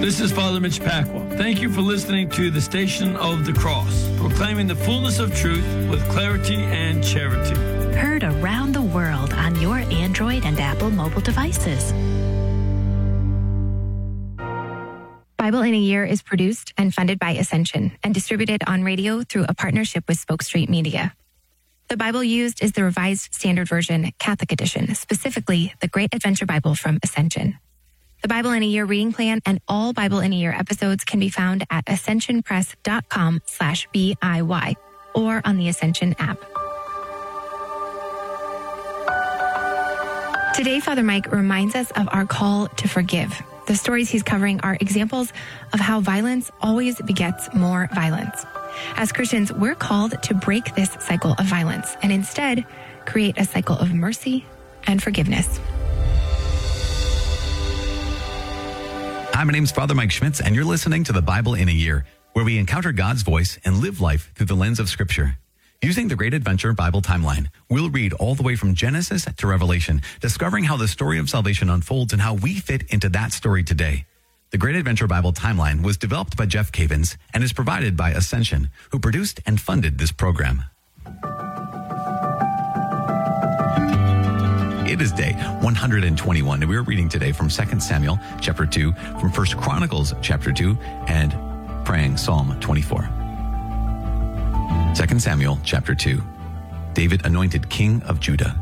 This is Father Mitch Pacwa. Thank you for listening to the Station of the Cross, proclaiming the fullness of truth with clarity and charity. Heard around the world on your Android and Apple mobile devices. Bible in a Year is produced and funded by Ascension and distributed on radio through a partnership with Spoke Street Media. The Bible used is the Revised Standard Version Catholic Edition, specifically the Great Adventure Bible from Ascension. The Bible in a Year reading plan and all Bible in a Year episodes can be found at ascensionpress.com/BIY or on the Ascension app. Today, Father Mike reminds us of our call to forgive. The stories he's covering are examples of how violence always begets more violence. As Christians, we're called to break this cycle of violence and instead create a cycle of mercy and forgiveness. Hi, my name's Father Mike Schmitz, and you're listening to the Bible in a Year, where we encounter God's voice and live life through the lens of Scripture. Using the Great Adventure Bible timeline, we'll read all the way from Genesis to Revelation, discovering how the story of salvation unfolds and how we fit into that story today. The Great Adventure Bible timeline was developed by Jeff Cavins and is provided by Ascension, who produced and funded this program. It is day 121, and we're reading today from 2 Samuel chapter 2, from 1 Chronicles chapter 2, and praying Psalm 24. 2 Samuel chapter 2, David anointed king of Judah.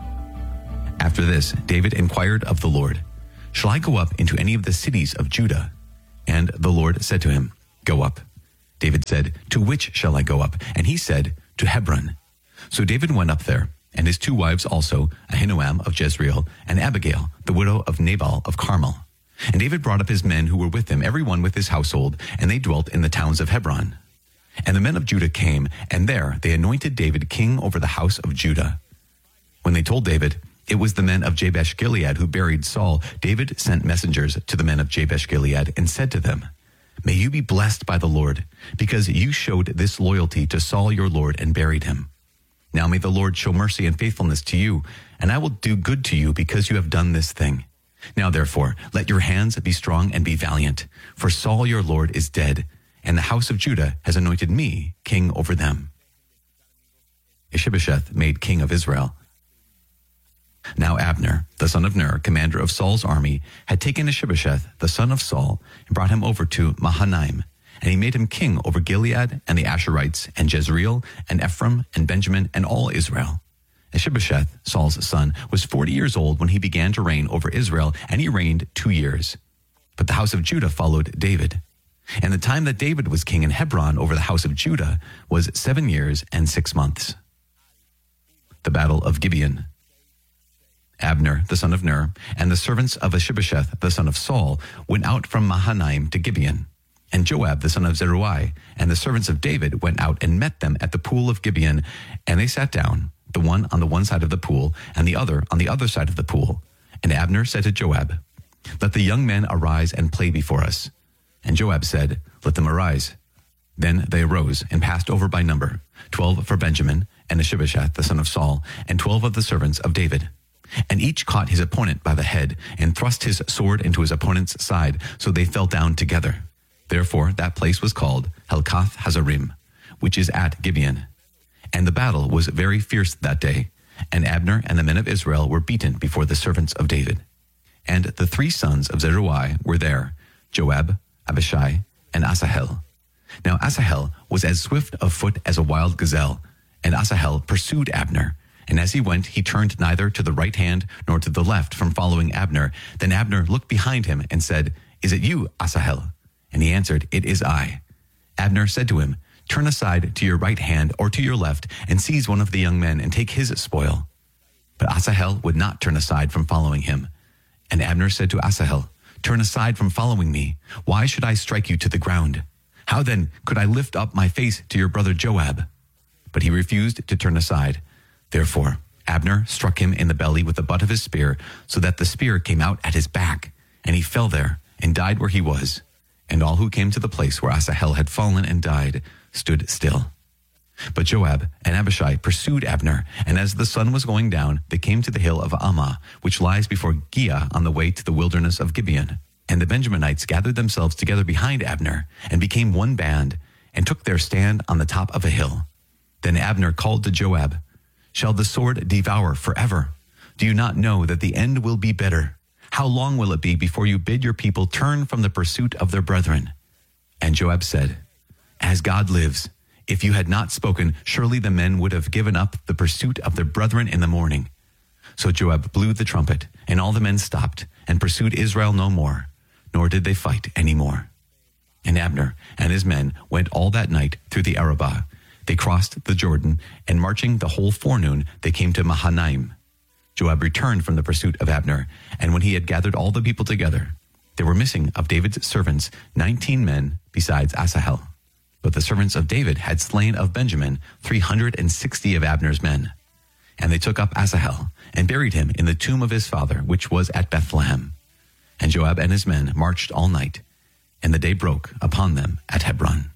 After this, David inquired of the Lord, "Shall I go up into any of the cities of Judah?" And the Lord said to him, "Go up." David said, "To which shall I go up?" And he said, "To Hebron." So David went up there, and his two wives also, Ahinoam of Jezreel, and Abigail, the widow of Nabal of Carmel. And David brought up his men who were with him, every one with his household, and they dwelt in the towns of Hebron. And the men of Judah came, and there they anointed David king over the house of Judah. When they told David, it was the men of Jabesh Gilead who buried Saul, David sent messengers to the men of Jabesh Gilead and said to them, "May you be blessed by the Lord, because you showed this loyalty to Saul your Lord and buried him. Now may the Lord show mercy and faithfulness to you, and I will do good to you because you have done this thing. Now therefore, let your hands be strong and be valiant, for Saul your Lord is dead, and the house of Judah has anointed me king over them." Ishbosheth made king of Israel. Now Abner, the son of Ner, commander of Saul's army, had taken Ishbosheth, the son of Saul, and brought him over to Mahanaim, and he made him king over Gilead and the Asherites and Jezreel and Ephraim and Benjamin and all Israel. Ishbosheth, Saul's son, was 40 years old when he began to reign over Israel, and he reigned 2 years. But the house of Judah followed David. And the time that David was king in Hebron over the house of Judah was 7 years and 6 months. The battle of Gibeon. Abner, the son of Ner, and the servants of Ishbosheth, the son of Saul, went out from Mahanaim to Gibeon. And Joab, the son of Zeruiah, and the servants of David went out and met them at the pool of Gibeon, and they sat down, the one on the one side of the pool, and the other on the other side of the pool. And Abner said to Joab, "Let the young men arise and play before us." And Joab said, "Let them arise." Then they arose and passed over by number, 12 for Benjamin, and Ishbosheth, the son of Saul, and 12 of the servants of David. And each caught his opponent by the head, and thrust his sword into his opponent's side, so they fell down together. Therefore that place was called Helkath Hazarim, which is at Gibeon. And the battle was very fierce that day, and Abner and the men of Israel were beaten before the servants of David. And the 3 sons of Zeruiah were there, Joab, Abishai, and Asahel. Now Asahel was as swift of foot as a wild gazelle, and Asahel pursued Abner. And as he went, he turned neither to the right hand nor to the left from following Abner. Then Abner looked behind him and said, "Is it you, Asahel?" And he answered, "It is I." Abner said to him, "Turn aside to your right hand or to your left, and seize one of the young men and take his spoil." But Asahel would not turn aside from following him. And Abner said to Asahel, "Turn aside from following me. Why should I strike you to the ground? How then could I lift up my face to your brother Joab?" But he refused to turn aside. Therefore Abner struck him in the belly with the butt of his spear, so that the spear came out at his back, and he fell there and died where he was. And all who came to the place where Asahel had fallen and died stood still. But Joab and Abishai pursued Abner, and as the sun was going down, they came to the hill of Ammah, which lies before Giah on the way to the wilderness of Gibeon. And the Benjaminites gathered themselves together behind Abner and became one band and took their stand on the top of a hill. Then Abner called to Joab, "Shall the sword devour forever? Do you not know that the end will be bitter? How long will it be before you bid your people turn from the pursuit of their brethren?" And Joab said, "As God lives, if you had not spoken, surely the men would have given up the pursuit of their brethren in the morning." So Joab blew the trumpet, and all the men stopped and pursued Israel no more, nor did they fight any more. And Abner and his men went all that night through the Arabah. They crossed the Jordan, and marching the whole forenoon, they came to Mahanaim. Joab returned from the pursuit of Abner, and when he had gathered all the people together, there were missing of David's servants 19 men besides Asahel. But the servants of David had slain of Benjamin 360 of Abner's men. And they took up Asahel and buried him in the tomb of his father, which was at Bethlehem. And Joab and his men marched all night, and the day broke upon them at Hebron.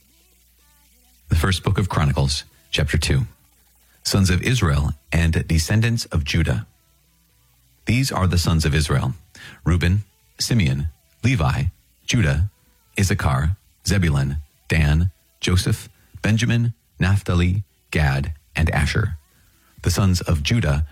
The first book of Chronicles, chapter 2. Sons of Israel and descendants of Judah. These are the sons of Israel: Reuben, Simeon, Levi, Judah, Issachar, Zebulun, Dan, Joseph, Benjamin, Naphtali, Gad, and Asher. The sons of Judah: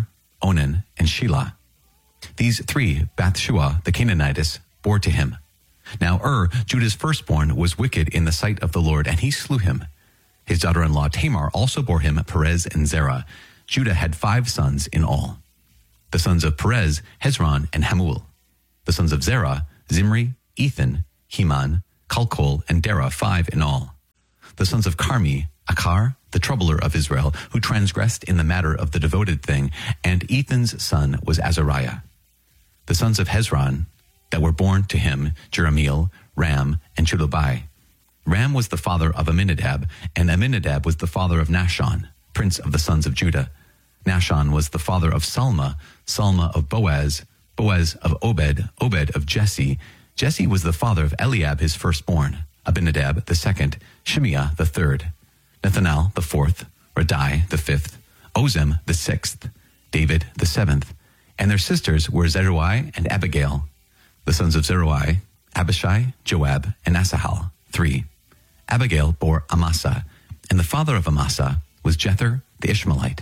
Onan, and Shelah. These three Bathshua the Canaanitess bore to him. Now Judah's firstborn, was wicked in the sight of the Lord, and he slew him. His daughter-in-law Tamar also bore him Perez and Zerah. Judah had 5 sons in all. The sons of Perez: Hezron and Hamul. The sons of Zerah: Zimri, Ethan, Heman, Calcol, and Dara, 5 in all. The sons of Carmi: Achar, the troubler of Israel, who transgressed in the matter of the devoted thing, and Ethan's son was Azariah. The sons of Hezron that were born to him: Jerahmeel, Ram, and Chulobai. Ram was the father of Aminadab, and Aminadab was the father of Nahshon, prince of the sons of Judah. Nahshon was the father of Salma, Salma of Boaz, Boaz of Obed, Obed of Jesse. Jesse was the father of Eliab, his firstborn, Abinadab the second, Shimeah the third, Nethanel the fourth, Radai the fifth, Ozem the sixth, David the seventh. And their sisters were Zeruiah and Abigail. The sons of Zeruiah: Abishai, Joab, and Asahel, 3. Abigail bore Amasa, and the father of Amasa was Jether the Ishmaelite.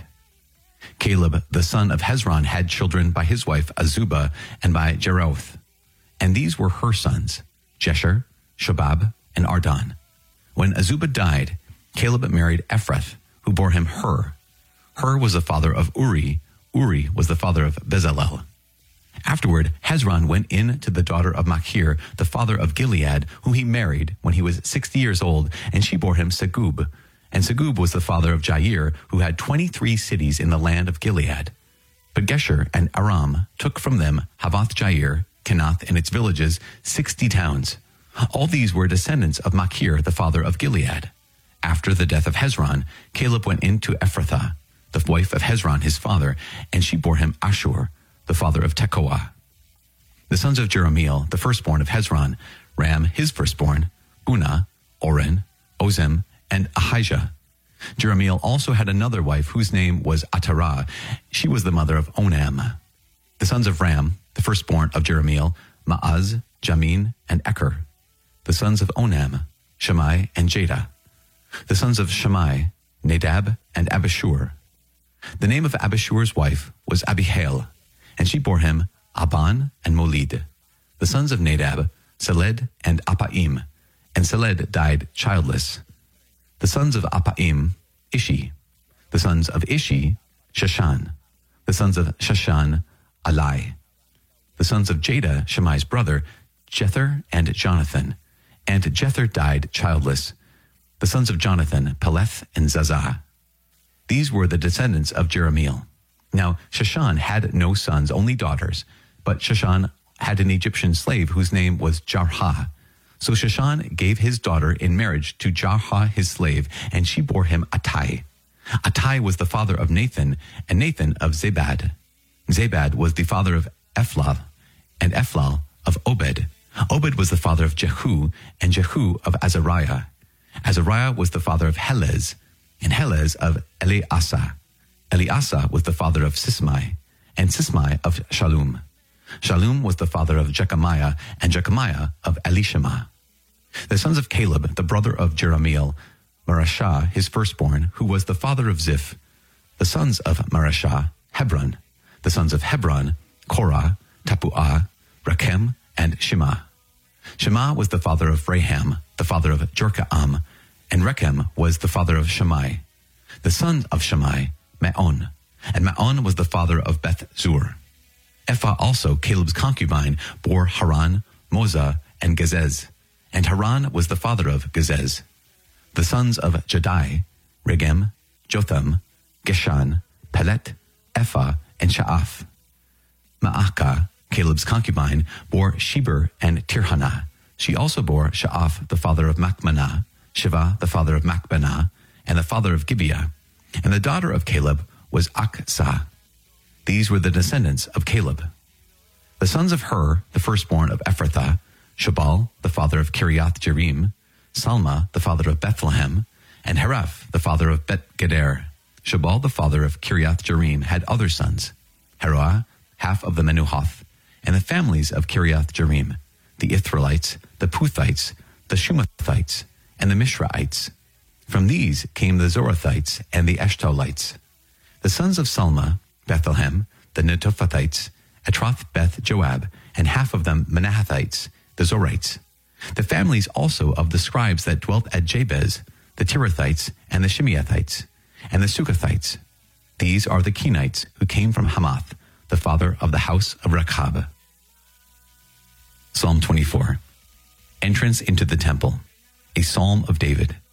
Caleb, the son of Hezron, had children by his wife Azubah and by Jeroth. And these were her sons: Jesher, Shobab, and Ardon. When Azubah died, Caleb married Ephrath, who bore him Hur. Hur was the father of Uri. Uri was the father of Bezalel. Afterward, Hezron went in to the daughter of Machir, the father of Gilead, whom he married when he was 60 years old, and she bore him Segub. And Segub was the father of Jair, who had 23 cities in the land of Gilead. But Gesher and Aram took from them Havoth Jair, Kenath and its villages, 60 towns. All these were descendants of Machir, the father of Gilead. After the death of Hezron, Caleb went in to Ephrathah, the wife of Hezron his father, and she bore him Ashur, the father of Tekoa. The sons of Jerahmeel, the firstborn of Hezron: Ram, his firstborn, Bunah, Oren, Ozem, and Ahijah. Jerahmeel also had another wife whose name was Atarah. She was the mother of Onam. The sons of Ram, the firstborn of Jerahmeel: Maaz, Jamin, and Eker. The sons of Onam: Shammai and Jada. The sons of Shammai: Nadab and Abishur. The name of Abishur's wife was Abihail, and she bore him Aban and Molid. The sons of Nadab: Seled and Apaim, and Seled died childless. The sons of Apaim: Ishi. The sons of Ishi: Shashan. The sons of Shashan: Alai. The sons of Jada, Shammai's brother: Jether and Jonathan. And Jether died childless. The sons of Jonathan: Peleth and Zazah. These were the descendants of Jerahmeel. Now Shashan had no sons, only daughters, but Shashan had an Egyptian slave whose name was Jarha. So Shashan gave his daughter in marriage to Jarha his slave, and she bore him Attai. Attai was the father of Nathan, and Nathan of Zabad. Zabad was the father of Ephlal, and Ephlal of Obed. Obed was the father of Jehu, and Jehu of Azariah. Azariah was the father of Helez, and Helez of Eleasa. Eleasa was the father of Sismai, and Sismai of Shalom. Shallum was the father of Jechamiah, and Jechamiah of Elishama. The sons of Caleb, the brother of Jerahmeel, Marashah, his firstborn, who was the father of Ziph. The sons of Marashah, Hebron. The sons of Hebron, Korah, Tapuah, Rechem, and Shema. Shema was the father of Raham, the father of Jorkaam, and Rechem was the father of Shammai. The son of Shammai, Maon, and Maon was the father of Beth-zur. Ephah also, Caleb's concubine, bore Haran, Moza, and Gezez, and Haran was the father of Gezez. The sons of Jadai, Regem, Jotham, Geshan, Pelet, Ephah, and Sha'af. Ma'akah, Caleb's concubine, bore Sheber and Tirhanah. She also bore Sha'af, the father of Machmanah, Shiva, the father of Machbenah, and the father of Gibeah. And the daughter of Caleb was Aksah. These were the descendants of Caleb. The sons of Hur, the firstborn of Ephrathah, Shabal, the father of Kiriath Jearim, Salma, the father of Bethlehem, and Haraph, the father of Bet-Geder. Shabal, the father of Kiriath Jearim, had other sons, Heroah, half of the Menuhoth, and the families of Kiriath Jearim, the Ithralites, the Puthites, the Shumathites, and the Mishraites. From these came the Zorathites and the Eshtolites. The sons of Salma, Bethlehem, the Netophathites, Atroth Beth Joab, and half of them Manahathites, the Zorites. The families also of the scribes that dwelt at Jabez, the Tirathites, and the Shimeathites, and the Sukathites. These are the Kenites who came from Hamath, the father of the house of Rechab. Psalm 24. Entrance into the temple, a psalm of David.